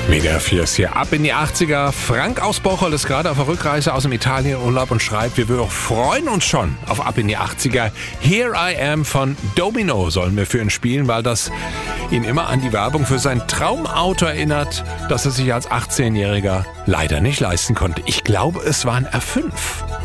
Wieder Fiers hier ab in die 80er. Frank aus Bocholt ist gerade auf der Rückreise aus dem Italienurlaub und schreibt, wir freuen uns schon auf Ab in die 80er. Here I Am von Domino sollen wir für ihn spielen, weil das ihn immer an die Werbung für sein Traumauto erinnert, das er sich als 18-Jähriger leider nicht leisten konnte. Ich glaube, es war ein R5.